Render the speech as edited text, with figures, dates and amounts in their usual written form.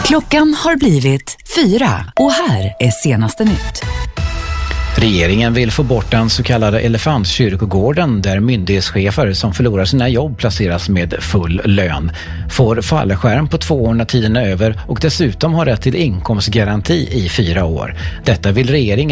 Klockan har blivit 4 och här är senaste nytt. Regeringen vill få bort den så kallade elefantkyrkogården där myndighetschefer som förlorar sina jobb placeras med full lön, får fallskärm på 2 år när tiden är över och dessutom har rätt till inkomstgaranti i 4 år. Detta vill regeringen